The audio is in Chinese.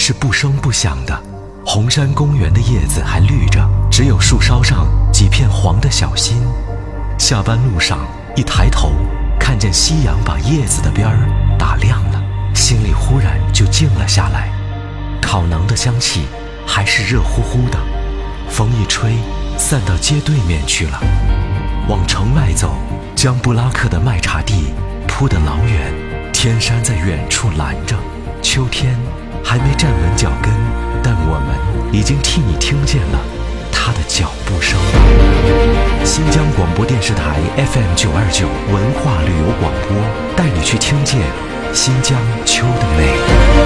是不声不响的。红山公园的叶子还绿着，只有树梢上几片黄的小心。下班路上一抬头，看见夕阳把叶子的边儿打亮了，心里忽然就静了下来。烤馕的香气还是热乎乎的，风一吹，散到街对面去了。往城外走，江布拉克的麦茶地铺得老远，天山在远处拦着。秋天还没站稳脚跟，但我们已经替你听见了他的脚步声。新疆广播电视台 FM929 文化旅游广播，带你去听见新疆秋的美。